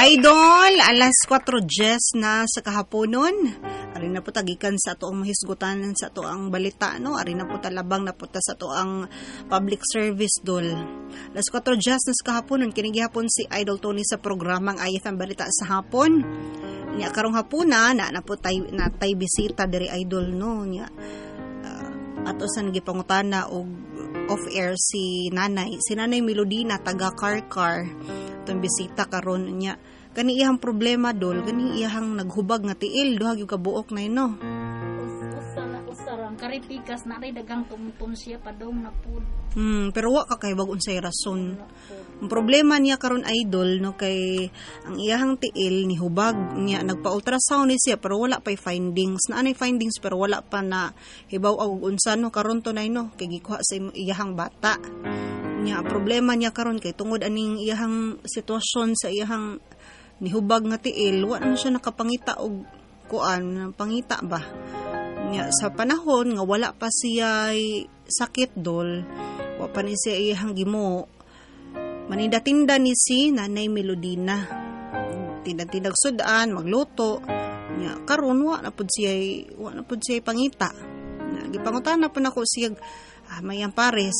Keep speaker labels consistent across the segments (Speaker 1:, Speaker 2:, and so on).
Speaker 1: Idol, alas 4:10 na sa kahaponon. Ari na po tagikan sa ato ang mahisgutan sa ato ang balita, no? Ari na po talabang na po ta sa ato ang public service dol. Alas 4:10 na sa kahaponon, kinigihapon si Idol Tony sa programang Ayat ang Balita sa hapon. Nya karong hapuna na po tay bisita diri Idol, no? Nya ato san gipangutana og off-air si Nanay Melodina taga Karkar. Itong bisita karon niya. Kani iyang problema dol, kani iyang naghubag nga tiil, duha gyud ka buok na ino.
Speaker 2: Usarang karipikas na ray dagang tumtum siya padong na pud.
Speaker 1: Pero wa ka kay bag unsay rason. Ang problema niya karon Idol, no, kay ang iyang tiil ni hubag niya, nagpa-ultrasound ni siya pero wala pay findings. Naanay findings pero wala pa na hibaw og unsa no karon to na ino kay gikuha sa iyang bata. Nya problema niya karon kay tungod aning iyang sitwasyon sa iyang nihubag nga tiil, wa na siya nakapangita og kuan, pangita ba. Nya sa panahon nga wala pa siya sakit dol, wa pa ni siya iyang gimo. Maninda-tinda ni si Nanay Melodina. Tindag sudan, magluto. Nya karon wa na pud siya pangita. Gipangutana pa nako siya mayang Paris.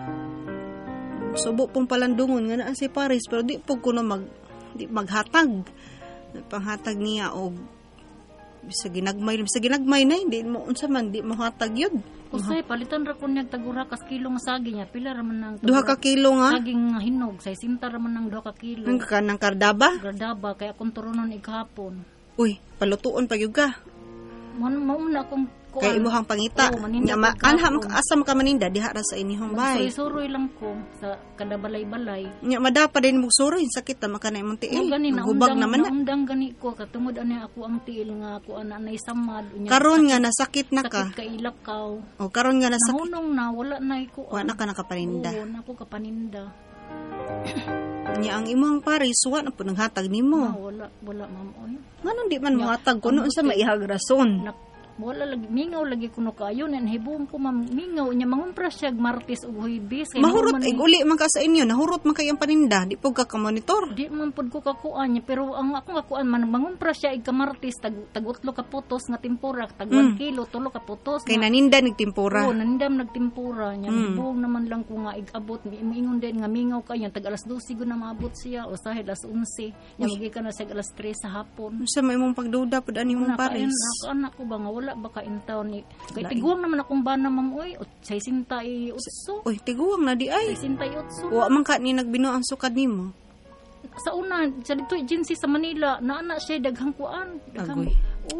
Speaker 1: Subo pong palandungon nga naa si Paris pero di po kuno maghatag. Panghatag niya og bisa ginagmay na hindi mo unsa man di mahatag yun.
Speaker 2: Usay palitan ra kun niyag tagura kas kilo nga saging niya pila ra man nang
Speaker 1: 2 ka kilo nga
Speaker 2: saging nga hinog say sinta ra man nang 2 ka kilo.
Speaker 1: Ang kanang kardaba
Speaker 2: kaya akong turunon igahapon.
Speaker 1: Uy, palutuon pa gyud ka.
Speaker 2: Mauna akong
Speaker 1: kay imuhang pangita. Asam ka maninda diha ra sa inihong bahay.
Speaker 2: Suroy lang ko sa kada balay-balay.
Speaker 1: Nya madapa din mo suroy sakit ta makanay mong tiil. Hubag naman na.
Speaker 2: Naundang gani ko katungod ani ako ang tiil nga ako ana nay samad.
Speaker 1: Karon nga nasakit na ka.
Speaker 2: Sakit ka ilakaw.
Speaker 1: O karon nga nasakit.
Speaker 2: Nahunong na wala na ko.
Speaker 1: Wala ka nakapaninda.
Speaker 2: Oo, na ko kapaninda.
Speaker 1: Nya ang imong Paris wa na pud nanghatag nimo.
Speaker 2: Wala ma'am oy.
Speaker 1: Ngano di man mohatag kuno unsa maihag rason?
Speaker 2: Wala lagi mingaw lagi kuno kayo nan hibong ko ma'am mingaw nya mangumpra siya Martes ug Huwebes kay
Speaker 1: mahurot ay uli man ka sa inyo nahurot man kay ang paninda di pud ka monitor
Speaker 2: di man pud ko kakuan nya pero ang akong kakuan man mangumpra siya ig Martes tagutlo ka putos nga tempura tag 1 kilo tulo ka putos
Speaker 1: kay naninda nagtimpura
Speaker 2: nanindam nagtimpura nya hibong naman lang ko nga ig-abot miingon din nga mingaw kayo tag alas 12 gud na maabot siya o sa alas 11 nya magikan na sa alas 3 sa hapon
Speaker 1: sa may imong pagduda pud ani mong Paris
Speaker 2: anak ko ba nga wala baka intaw ni kay tiguang naman akong bana ma'am oy 68
Speaker 1: oy tiguang na di ay
Speaker 2: 68
Speaker 1: wa man ka ni nagbino ang sukad nimo
Speaker 2: sa una sa dito agency sa Manila naana siya daghang kuan daghang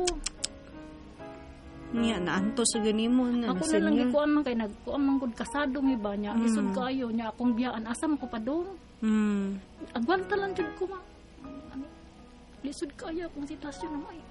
Speaker 1: niya naanto sa ganimo na
Speaker 2: ako na lang gikuan man kay nagkuan man gud kasado mi ba nya isod kaayo nya akong biyaan asa man ko padung agwanta lang jud ko ma lisod kaayo akong sitwasyon na may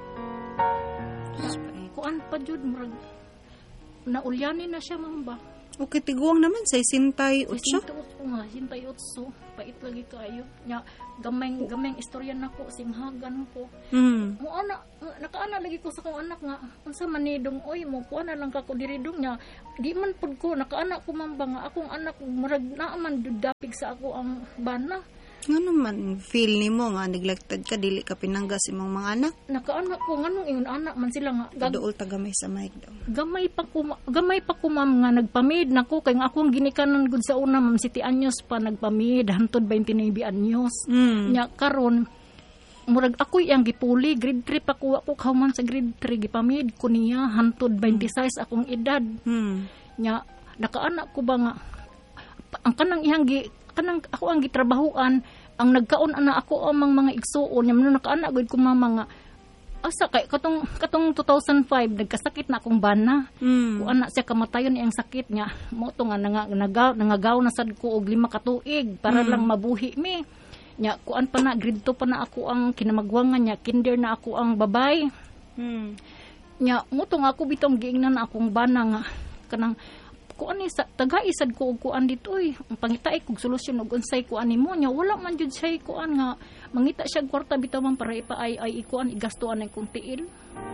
Speaker 2: kuan pa jud murag naulyanin na siya man ba.
Speaker 1: Okay, tiguang naman sa 68.
Speaker 2: 68 pait lagi kayo. Nya gamay istorya nako simhagan ko. Mo ana nakaana lagi ko sa kong anak nga unsa man ni dong oy mo kuan na lang ka ko diri dong nya di man pud ko nakaana ko man ba nga akong anak murag naa man dapig sa ako ang bana.
Speaker 1: Ngano man feel nimo nga neglected ka dili ka pinanggas imong mga anak?
Speaker 2: Nakaanak ko nganong ingon anak man sila nga
Speaker 1: duol ta gamay sa mic daw.
Speaker 2: Gamay pa ko ma'am nga nagpamid nako kay nga akong ginikanan gud sa una ma'am City Anyos pa nagpamid hantod 29 anyos. Nya karon murag ako yang gipuli grade 3 pa ko kauman sa grade 3 gipamid ko niya hantod 26 akong edad. Nya nakaanak ko ba nga ang kanang ihang kanang ako ang gitrabahuan ang nagkaon ana ako amang mga igsuon nya man nakaanak gud ko mga asa kay katong 2005 nagkasakit na akong bana ana siya kamatayon iyang sakit nya mo to nga nangagaw na sad ko og 5 ka tuig para lang mabuhi mi nya kuan pa na grade 2 pa na ako ang kinamagwangan nya kinder na ako ang babay nya mo to nga ako bitong giingnan akong bana nga kanang kuan ni taga-isad ko og kuan dito ang pangitaay kog solusyon og unsay kuan nimo nya wala man jud siya kuan nga mangita siya kwarta bitawan para ipaay ikuan igastuan ang kung tiil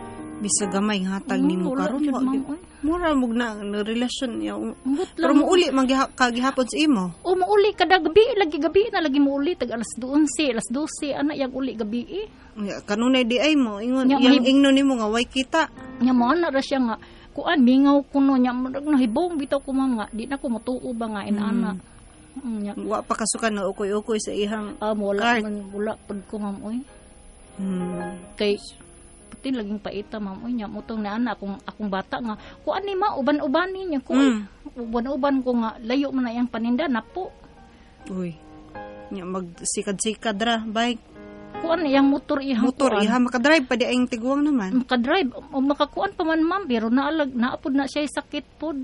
Speaker 1: Bisa gamay nga hatag nimo
Speaker 2: wala
Speaker 1: karon
Speaker 2: jud,
Speaker 1: wa
Speaker 2: ma'am,
Speaker 1: gyud.
Speaker 2: oy.
Speaker 1: Mura mog na relasyon ya.
Speaker 2: Ambot
Speaker 1: Pero
Speaker 2: lang.
Speaker 1: muuli kagihapon sa imo.
Speaker 2: O mauli kada gabi na lagi mauli tag alas 11, alas 12 ana yang uli gabi eh.
Speaker 1: Ya, kanunay di ay mo ingon
Speaker 2: Ya,
Speaker 1: yang ingno nimo nga way kita.
Speaker 2: Nya mo ana ra siya nga kuan mingaw kuno nya nahibong bitaw ko ma'am nga di na ko matuo ba nga inana. Nya
Speaker 1: Wa pa kasukan na ukoy-ukoy sa ihang
Speaker 2: wala
Speaker 1: card.
Speaker 2: man wala pud ko ma'am oy. Kay pati laging paita ma'am oy nya mutong na ana akong bata nga kuan ni ma uban-ubani niya ko uban-uban ko nga layo man na yang paninda na po.
Speaker 1: Uy. Nya magsikad-sikad ra bike.
Speaker 2: Kuan yang motor ihang
Speaker 1: Motor
Speaker 2: kuan.
Speaker 1: iha makadrive pa di ayong tiguang naman.
Speaker 2: Makadrive o makakuan pa man ma'am pero naapod na siya sakit pod.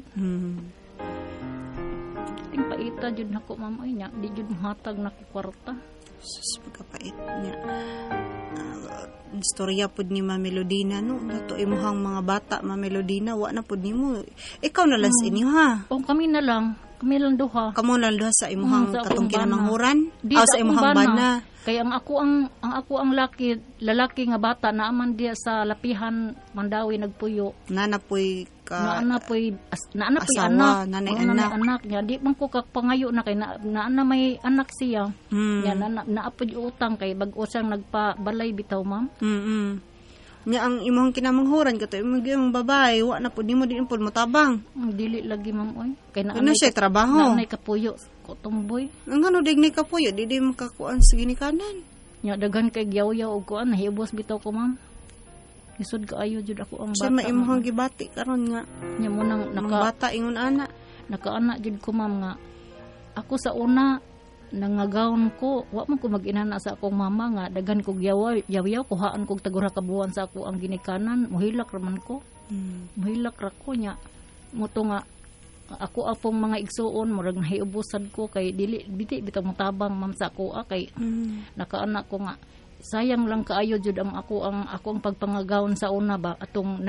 Speaker 2: Ting paita jud nako ma'am oy nya di jud mahatag nako kwarta.
Speaker 1: Sus pagkapait niya. Istorya pod ni Ma'am Melodina no. Nato imuhang mga bata Ma'am Melodina wa na pod nimo. Ikaw na lang sa inyo ha.
Speaker 2: O kami lang duha.
Speaker 1: Kamo lang duha sa imuhang
Speaker 2: sa
Speaker 1: katong
Speaker 2: akong bana.
Speaker 1: kinamanghuran.
Speaker 2: Di
Speaker 1: Sa imuhang bana.
Speaker 2: Kaya ang ako ang lalaki nga bata naaman diya sa lapihan Mandawi nagpuyo.
Speaker 1: Nanapoy ka
Speaker 2: Naana poy
Speaker 1: asawa,
Speaker 2: anak,
Speaker 1: nanay
Speaker 2: nanay
Speaker 1: anak.
Speaker 2: anak niya. Di man ko kapangayo na kay naana may anak siya. Yan naapod yung utang kay bag-o siyang nagpabalay bitaw ma'am.
Speaker 1: Nya ang imong kinamanghuran kato imong gyung babae wa na pud nimo din pud motabang.
Speaker 2: Dili lagi ma'am oy. Kay
Speaker 1: Ano siya trabaho?
Speaker 2: naanay kapuyo ko tumboy.
Speaker 1: Ang ano digni ka po di makakuan sa ginikanan.
Speaker 2: Nya daghan kay yaw-yaw og kuan nahibos bitaw ko ma'am. Isod kaayo jud ako ang
Speaker 1: Sa
Speaker 2: bata.
Speaker 1: maimong gibati karon nga
Speaker 2: Nya mo nang
Speaker 1: ang bata ingon ana.
Speaker 2: nakaana jud ko ma'am nga ako sa una nangagawon ko wa man ko mag-inana sa akong mama nga daghan kog yaw-yaw kuhaan kog tagura ka buwan sa ako ang ginikanan muhilak ra man ko. Muhilak ra ko nya moto nga ako apong mga igsuon murag nahiubusan ko kay dili bitaw motabang ma'am sa ako kay nakaana ko nga sayang lang kaayo jud ang akong pagpangagawon sa una ba atong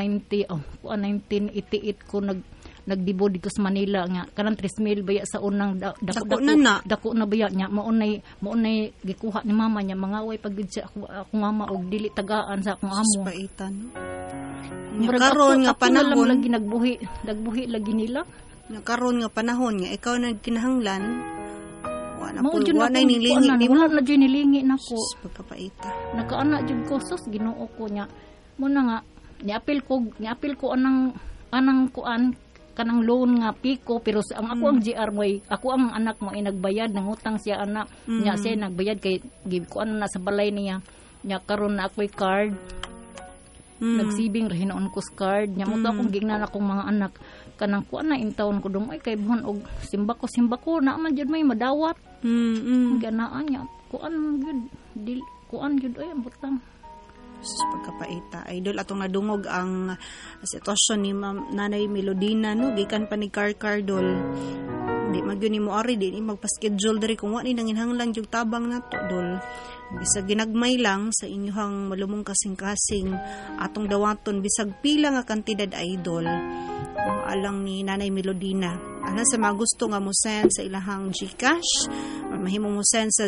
Speaker 2: 1988 ko nagdibo dito sa Manila nga kanang 3,000 baya sa unang dako na baya nya maunay gikuha ni mama nya mangaway pagud sa akong mama og dili tagaan sa akong amo.
Speaker 1: Paitan.
Speaker 2: Karon nga panahon lagi nagbuhi lagi nila.
Speaker 1: Karon nga panahon nga ikaw nagkinahanglan wala
Speaker 2: Mao jud
Speaker 1: na
Speaker 2: akong
Speaker 1: nilingi
Speaker 2: kuanan,
Speaker 1: nimo.
Speaker 2: wala na jud nilingi nako.
Speaker 1: Pagkapaita.
Speaker 2: Nakaana jud ko sus Ginoo ko nya. Muna nga niapil ko anang kuan kanang loan nga piko pero ang ako ang GR moy ako ang anak mo ay nagbayad ng utang siya anak nya siya nagbayad kay kuan na sa balay niya nya karon na ako'y card nagsibing ra hinoon ko sa card nya mo akong gingnan akong mga anak kanang kuan na intawon ko dong ay kay buhan og simba ko na man jud may madawat ganaan nya kuan jud ay ambutang
Speaker 1: pagkapaita. Idol atong nadungog ang sitwasyon ni Nanay Melodina no gikan pa ni Cardol. Di magyud ni mo ari di magpa-schedule diri kung wa ni nanginhanglan jug tabang nato dol. Bisag ginagmay lang sa inyong malumong kasing-kasing atong dawaton bisag pila nga kantidad idol. Alang ni Nanay Melodina. Ana sa mga gusto nga mo send sa ilahang GCash, mahimo mo send sa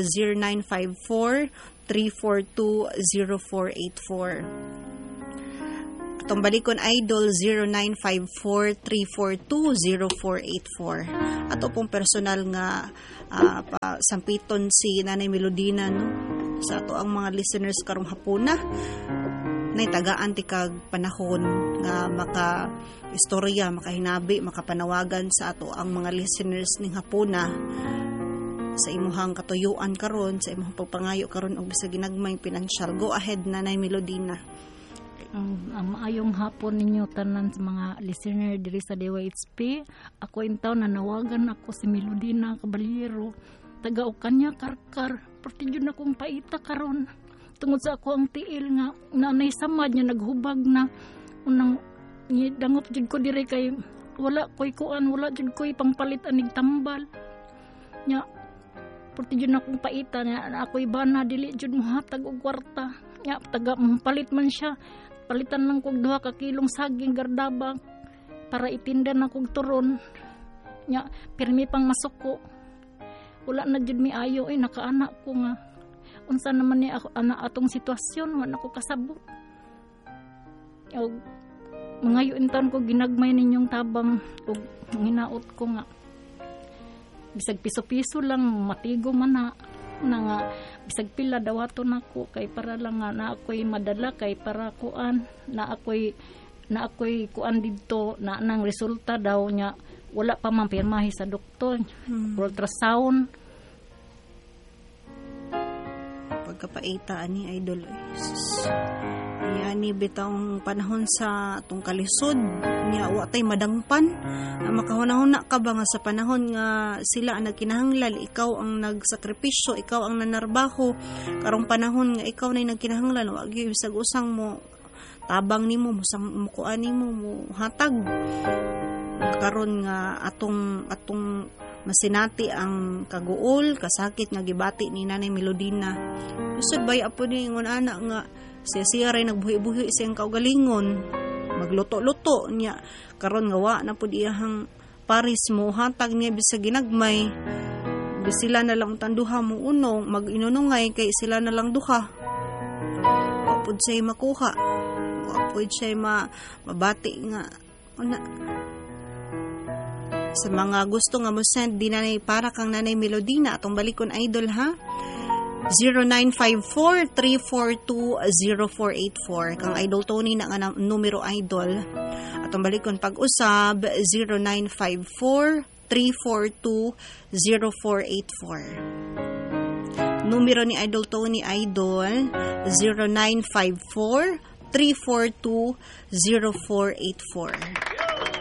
Speaker 1: 0954-342-0484. Atong balikon idol 0954-342-0484. Ato pong personal nga sampiton si Nanay Melodina no sa ato ang mga listeners karong hapuna nay tagaan ti kag panahon nga maka istorya makahinabi makapanawagan sa ato ang mga listeners ning hapuna sa imuhang katuyuan karon sa imuhang pagpangayo karon og bisag ginagmay financial. Go ahead Nanay Melodina.
Speaker 2: Maayong hapon ninyo tanan sa mga listener diri sa DYHP. Ako intaw nanawagan ako si Melodina Caballero. Taga Okanya Karkar. Perti jud akong paita karon. Tungod sa ako ang tiil nga nanay samad niya naghubag na unang dangot jud ko dire kay wala koy kuan wala jud koy pangpalit anig tambal. Nya perti jud akong paita nya ako'y bana dili jud mohatag og kwarta. Nya taga palit man siya. Palitan lang kog 2 ka kilong saging gardabang para itinda na kog turon. Nya pirmi pang masuko. Wala na jud mi ayo ay nakaanak ko nga. Unsa naman ni ako ana atong sitwasyon wa nako kasabot. Og mga yuintan ko ginagmay ninyong tabang og nginaot ko nga bisag piso-piso lang matigo man na nga bisag pila dawaton ako kay para lang nga na ako'y madala kay para kuan na ako'y kuan didto na nang resulta daw nya wala pa man pirmahi sa doktor. Ultrasound
Speaker 1: pagkapaitaan ni Idol yani bitang panahon sa atong kalisod niya wa tay madangpan makahuna-huna ka ba nga sa panahon nga sila ang nagkinahanglan, ikaw ang nagsakripisyo, ikaw ang nanarbaho karong panahon nga ikaw nay nagkinahanglan wa gyud bisag usang mo tabang nimo musang mukuan nimo mo hatag karon nga atong masinati ang kaguol kasakit nga gibati ni Nanay Melodina. Usod bay apo ni ingon ana nga siya ray nagbuhi-buhi siyang kaugalingon magluto-luto niya karon nga wa na pud iyang paris mo hatag niya bisag ginagmay bisila na lang tanduha mo unong mag-inunungay kay sila na lang duha wa pud say makuha wa pud say mabati nga una sa mga gusto nga mo send di nanay para kang Nanay Melodina atong balikon Idol ha 0954-342-0484 kang Idol Tony na nga numero Idol atong balikon pag-usab 0954-342-0484 numero ni Idol Tony Idol 0954-342-0484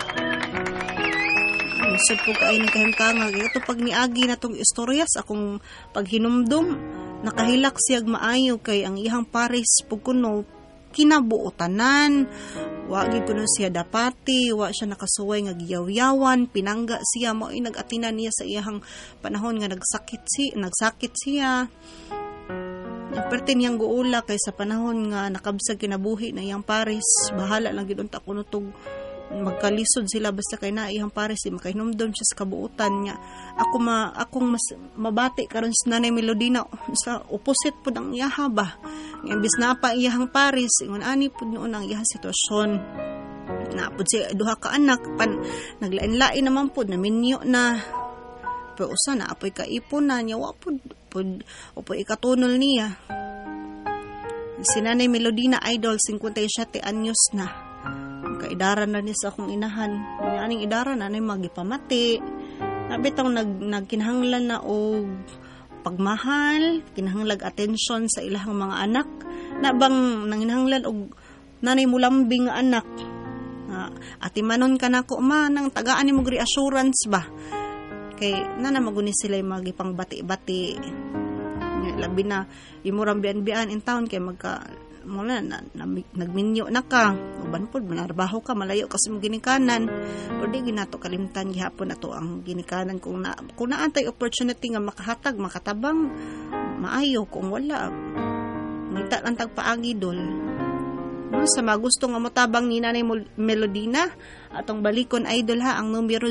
Speaker 1: Isip po kayo ng kahimkanga. Ito pag niagi na itong istoryas, akong paghinumdum, nakahilak siyag maayo kay ang ihang pares pagkuno, kinabuotanan. Wagi ko na siya dapati, wa siya nakasuway nga giyaw-yawan, pinangga siya, mo ay nag-atinan niya sa ihang panahon nga nagsakit siya. Perte niyang guula kay sa panahon nga nakabsag kinabuhi na iyang pares, bahala lang gidunta ko nutog magkalisod sila basta kay na iyang pares di makahinumdom siya sa kabuutan niya akong mas mabati karon sa Nanay Melodina sa opposite pud ang iyaha ba imbis na pa iyang pares ingon ani pud noon ang iyang sitwasyon na pud siya duha ka anak naglain-lain naman pud naminyo na pero usa na apoy kaipon na niya wa pud upoy ikatunol niya si Nanay Melodina Idol 57 anyos na kaidaran na niya sa akong inahan. Aning idaran na magipamati. Nabitang nagkinahanglan na og pagmahal, kinahanglag atensyon sa ilahang mga anak. Nabang nanginahanglan og nanay mo lambing nga anak. Ati manon ka na ko, nang tagaan ni mo reassurance ba? Kay nanamaguni sila yung magipang bati-bati. Labi na, imurang bian-bian in town kay mula nagminyo na ka uban po manarbaho ka malayo kasi mo ginikanan pero di ginato kalimtan gihapon ato ang ginikanan kung naantay opportunity nga makahatag makatabang maayo kung wala ngita lang tagpaagi dol sa mga gusto nga motabang ni Nanay Melodina atong balikon Idol ha ang numero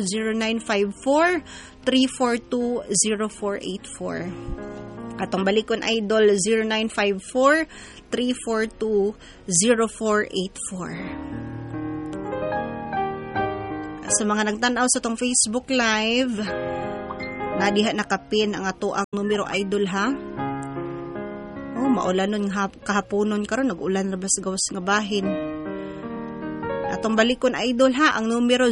Speaker 1: 0954-342-0484 atong balikon Idol 0954-342-0484 sa mga nagtanaw sa tong Facebook Live nadiha nakapin ang ato ang numero Idol ha maulanon kahaponon karon nag-ulan na bas gawas nga bahin atong balikon Idol ha ang numero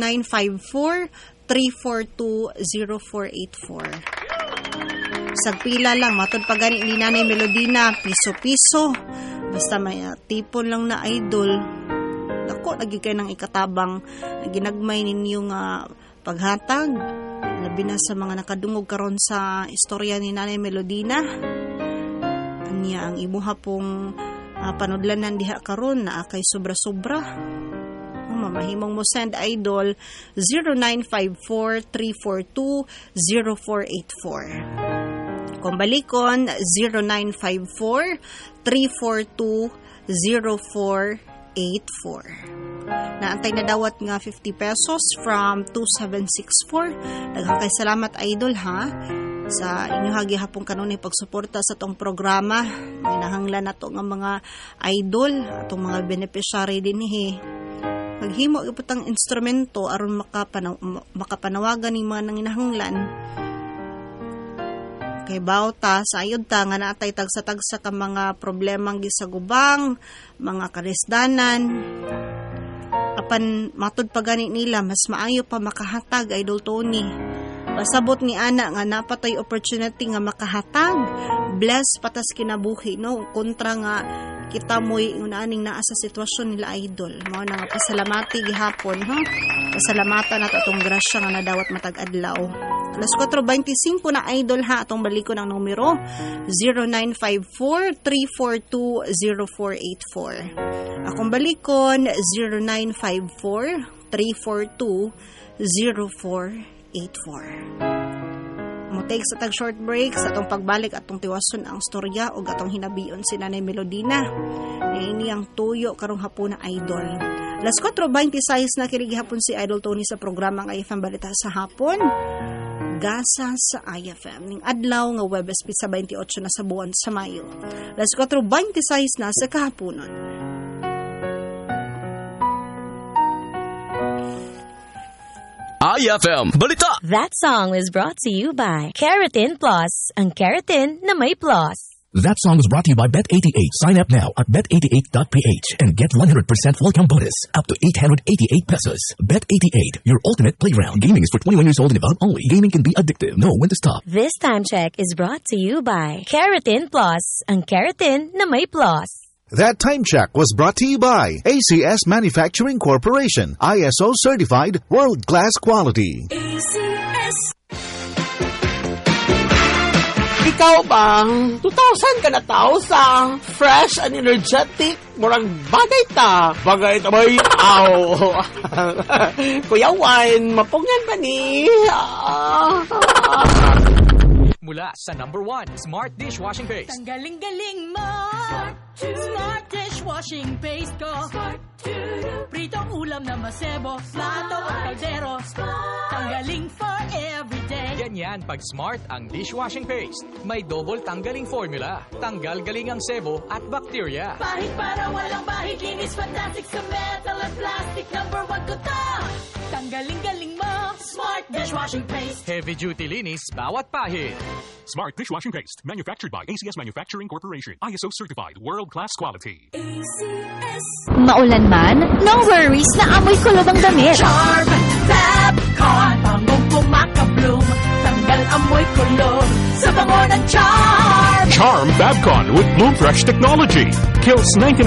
Speaker 1: 0954-342-0484 sagpila lang matod pa gani ni Nanay Melodina piso-piso basta may tipon lang na Idol dako lagi kay nang ikatabang ginagmay ninyo nga paghatag labi na sa mga nakadungog karon sa istorya ni Nanay Melodina niya ang imuha pong panudlanan diha karon na kay sobra-sobra mamahimong mo send Idol 0954-342-0484 kung balikon 0954-342-0484 naantay na dawat nga 50 pesos from 2764 daghang kay salamat Idol ha sa inyo hagihapon kanunay pagsuporta sa tong programa. Ginahanglan nato nga mga idol, atong mga beneficiary dinhi. Maghimo iputang instrumento aron makapanawagan ni mga nanginahanglan. Kay bawta sa ayod ta nga naatay tagsa-tagsa ka mga problemang gisagubang, mga karisdanan. Apan matud pa gani nila mas maayo pa makahatag Idol Tony. Pasabot ni ana nga napatay opportunity nga makahatag. Bless patas kinabuhi no kontra nga kita mo'y unaaning naa sa sitwasyon nila idol. Mao na nga pasalamati gihapon ha. Pasalamatan nato atong grasya nga nadawat matag adlaw. Alas 4:25 na idol ha atong balikon ang numero 0954-342-0484. Akong balikon 0954-342-0484. Take sa tag short break sa atong pagbalik atong tiwason ang storya o atong hinabiyon si Nanay Melodina. Ini ang tuyo karong hapon na idol. Alas 4:26 na kinigihapon si Idol Tony sa programa ng IFM Balita sa hapon. Gasa sa IFM ning adlaw nga Webes sa 28 na sa buwan sa Mayo. Alas 4:26 na sa kahaponon.
Speaker 3: IFM Balita.
Speaker 4: That song was brought to you by Keratin Plus. Ang keratin na may plus.
Speaker 3: That song was brought to you by Bet88. Sign up now at bet88.ph and get 100% welcome bonus up to 888 pesos. Bet88, your ultimate playground. Gaming is for 21 years old and above only. Gaming can be addictive. Know when to stop.
Speaker 4: This time check is brought to you by Keratin Plus. Ang keratin na may plus.
Speaker 5: That time check was brought to you by ACS Manufacturing Corporation, ISO certified, world-class quality.
Speaker 6: ACS. Ikaw bang 2,000 ka na tao sa fresh and energetic? Murang bagay ta. Bagay ta bay. Aw. Kuya Wine, mapugyan ba ni?
Speaker 7: Mula sa #1 Smart Dishwashing Paste.
Speaker 8: Tanggaling-galing mo. Smart Dishwashing Paste ko. Pritong ulam na masebo. Plato o kaldero. Tanggaling for everyday.
Speaker 7: Ganyan pag Smart ang dishwashing paste. May double tanggaling formula. Tanggal galing ang sebo at bacteria.
Speaker 8: Bahid para walang bahid. Linis fantastic sa metal at plastic. #1 ko to. Tanggaling-galing mo. Smart Dishwashing Paste.
Speaker 7: Heavy duty linis bawat pahid.
Speaker 9: Smart Dishwashing Paste. Manufactured by ACS Manufacturing Corporation. ISO certified. World-class quality.
Speaker 8: ACS.
Speaker 4: Maulan man, no worries na amoy kulob ang damit.
Speaker 8: Charm Fabcon. Bangong pumakabloom. Tanggal amoy kulob. Sa bango ng Charm.
Speaker 9: Charm Fabcon with Bloom Fresh technology. Kills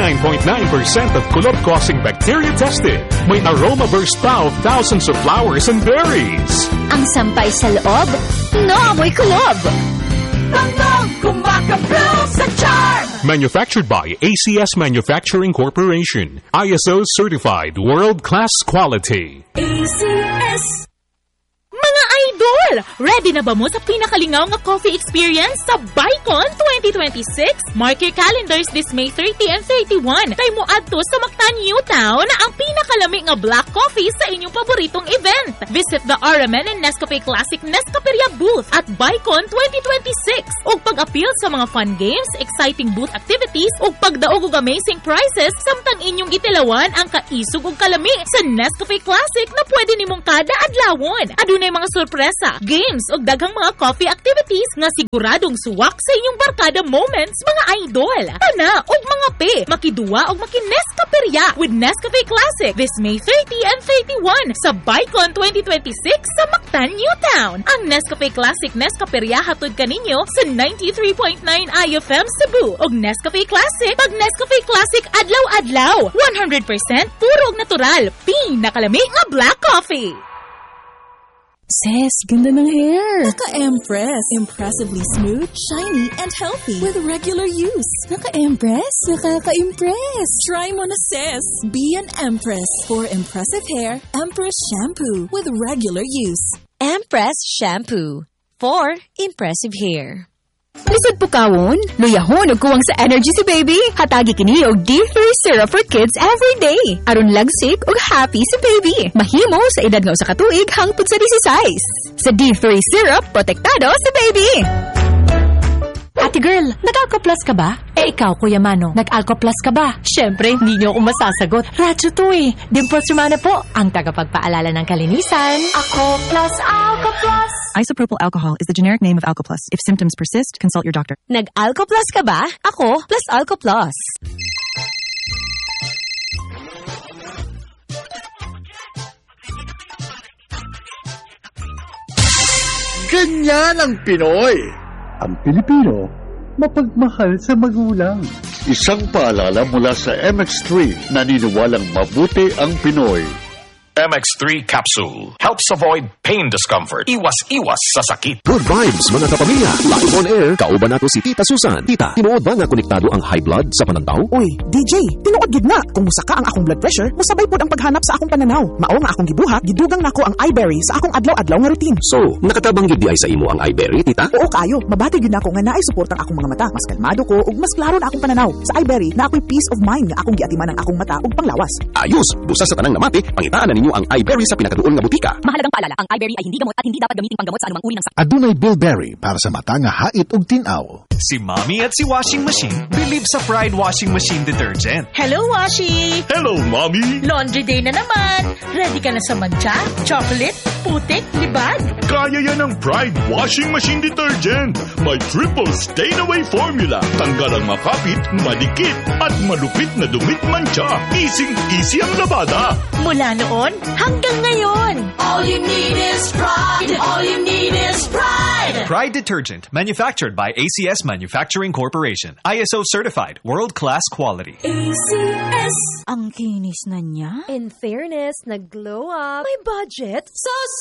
Speaker 9: 99.9% of kulob-causing bacteria tested. May aroma burst pa of thousands of flowers and berries.
Speaker 4: Ang sampay sa loob, no amoy kulob.
Speaker 8: Bangong pumakabloom sa Charm.
Speaker 9: Manufactured by ACS Manufacturing Corporation. ISO certified. World-class quality.
Speaker 8: ACS.
Speaker 2: Mga idol! Ready na ba mo sa pinakalingaw nga coffee experience sa ByCon 2026? Mark your calendars this May 30 and 31. Kay mo adto sa Mactan New Town na ang pinakalami nga black coffee sa inyong paboritong event. Visit the RMN and Nescafe Classic Nescaperia booth at ByCon 2026. Ug pag-appeal sa mga fun games, exciting booth activities, ug pagdaog og amazing prizes samtang inyong gitilawan ang kaisog ug kalami sa Nescafe Classic na pwede nimong kada adlawon. Adunay mga sorpresa, games ug daghang mga coffee activities nga siguradong suwak sa inyong barkada moments mga idol. Tana ug mga pe, makiduwa ug makinescaperia with Nescafe Classic this May 30 and 31 sa ByCon 2026 sa Mactan New Town. Ang Nescafe Classic Nescaperia hatod kaninyo sa 93.9 IFM Cebu ug Nescafe Classic pag Nescafe Classic adlaw-adlaw 100% puro ug natural pinakalami nga black coffee.
Speaker 10: Sis, ganda ng hair. Naka-Empress. Impressively smooth, shiny, and healthy with regular use. Naka-Empress? Nakaka-impress. Try mo na, sis. Be an Empress. For impressive hair, Empress Shampoo with regular use.
Speaker 4: Empress Shampoo. For impressive hair.
Speaker 10: Lisod po kawon, luyahon ug kuwang sa energy si baby. Hatagi kini og D3 syrup for kids every day. Aron lagsik ug happy si baby. Mahimo sa edad nga usa ka tuig hangtod sa 16. Sa D3 syrup, protektado si baby. Ate girl, nag-Alco Plus ka ba? Ikaw, Kuya Mano, nag-Alco Plus ka ba? Siyempre, hindi niyo ako masasagot. Radyo to eh. Dimples Romana po, ang tagapagpaalala ng kalinisan. Ako Plus, Alco Plus.
Speaker 11: Isopropyl alcohol is the generic name of Alco Plus. If symptoms persist, consult your doctor.
Speaker 4: Nag-Alco Plus ka ba? Ako plus Alco Plus.
Speaker 12: Ganyan ang Pinoy. Ang Pilipino, mapagmahal sa magulang. Isang paalala mula sa MX3, naniniwalang mabuti ang Pinoy.
Speaker 13: MX3 Capsule helps avoid pain discomfort. Iwas-iwas sa sakit.
Speaker 3: Good vibes, mga kapamilya. Live on air, kauban nato si Tita Susan. Tita, tinuod ba nga konektado ang high blood sa panantaw?
Speaker 14: Uy, DJ, tinuod gid na. Kung musaka ang akong blood pressure, musabay pod ang paghanap sa akong pananaw. Mao nga akong gibuhat, gidugang nako ang iBerry sa akong adlaw-adlaw nga routine.
Speaker 3: So, nakatabang gid di ay sa imo ang iBerry, Tita?
Speaker 14: Oo kayo, mabati gid nako nga naay suportang akong mga mata. Mas kalmado ko ug mas klaro na akong pananaw. Sa iBerry, na ako'y peace of mind nga akong giatiman ang akong mata ug panglawas.
Speaker 3: Ayos, busa sa tanang namati, pangitaan na ninyo ang iBerry sa pinakaduol nga butika.
Speaker 10: Mahalagang paalala, ang iBerry ay hindi gamot at hindi dapat gamitin panggamot sa anumang uri ng sakit.
Speaker 5: Adunay Bilberry para sa mata nga hait ug tinaw.
Speaker 7: Si Mommy at si Washing Machine believe sa Pride Washing Machine Detergent.
Speaker 8: Hello, Washi!
Speaker 9: Hello, Mommy!
Speaker 8: Laundry day na naman. Ready ka na sa mancha, chocolate, putik, libag?
Speaker 9: Kaya yan ang Pride Washing Machine Detergent. May triple stain-away formula. Tanggal ang makapit, madikit, at malupit na dumit mancha. Easy ang labada.
Speaker 8: Mula noon hanggang ngayon. All you need is pride. All you need is pride.
Speaker 7: Pride Detergent, manufactured by ACS Manufacturing Corporation. ISO certified, world-class quality.
Speaker 10: ACS. Ang kinis na niya.
Speaker 4: In fairness, nag-glow up.
Speaker 10: May budget.
Speaker 4: So